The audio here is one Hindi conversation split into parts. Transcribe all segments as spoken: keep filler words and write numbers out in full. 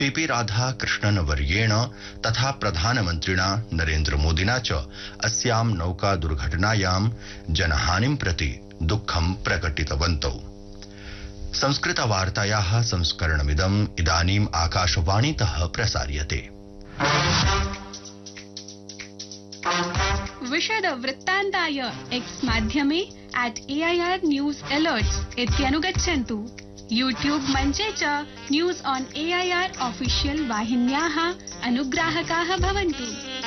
पीपी राधाकृष्णन वर्येण तथा प्रधानमन्त्रिणा नरेन्द्र मोदिना च अस्यां नौका दुर्घटनायां जनहानिं प्रति दुःखं प्रकटितवन्तौ। संस्कृतवार्तायाः संस्करणमिदम् इदानीम् आकाशवाणीतः प्रसार्यते। विशद वृत्तान्ताय एक्स माध्यमे eight AIR news alerts इत्यनुगच्छन्तु। YouTube मञ्चे च न्यूज ऑन एआईआर ऑफिशियल वाहिन्याः अनुग्राहकाः भवन्तु।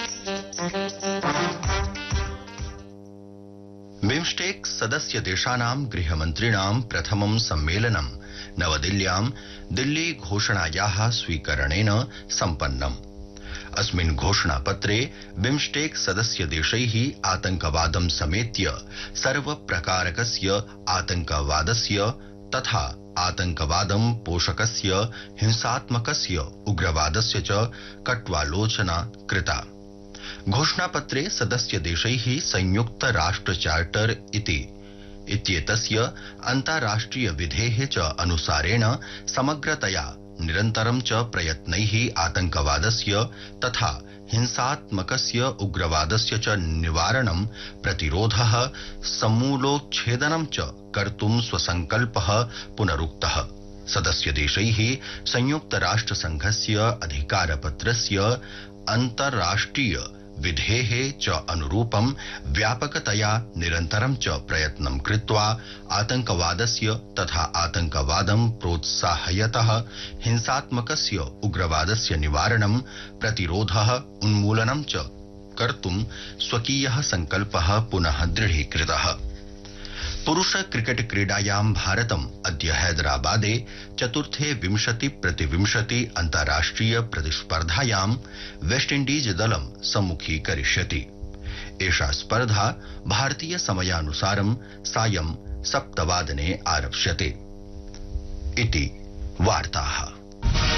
बिम्स्टेक सदस्य देशानां गृहमन्त्रिणां प्रथमं सम्मेलनं नवदिल्ल्यां दिल्ली घोषणायाः स्वीकरणेन सम्पन्नम्। अस्मिन् घोषणापत्रे बिम्स्टेक सदस्य देशैः आतंकवादं समेत्य सर्वप्रकारकस्य आतंकवादस्य तथा आतंकवादं पोषकस्य हिंसात्मकस्य उग्रवादस्य च कट्वालोचना कृता। घोषणापत्रे सदस्य देशैः संयुक्त राष्ट्र चार्टर इति इत्येतस्य अन्ताराष्ट्रिय विधेः च अनुसारेण समग्रतया निरन्तरं च प्रयत्नैः आतंकवादस्य तथा हिंसात्मकस्य उग्रवादस्य च निवारणं प्रतिरोधः समूलोच्छेदनं च कर्तुं स्वसंकल्पः पुनरुक्तः। सदस्य देशैः संयुक्त राष्ट्र संघस्य अधिकारपत्रस्य अन्ताराष्ट्रिय विधेः च अनुरूपं व्यापकतया निरन्तरं च प्रयत्नं कृत्वा आतंकवादस्य तथा आतंकवादं प्रोत्साहयतः हिंसात्मकस्य उग्रवादस्य निवारणं प्रतिरोधः उन्मूलनं च कर्तुं स्वकीयः संकल्पः पुनः दृढीकृतः। पुरुष क्रिकेट क्रीडायां भारतम् अद्य हैदराबादे चतुर्थे विंशति प्रतिविंशति अन्ताराष्ट्रिय प्रतिस्पर्धायां वेस्टइंडीज दलं सम्मुखीकरिष्यति। एषा स्पर्धा भारतीय समयानुसारं सायं सप्तवादने आरप्स्यते। इति वार्ताः।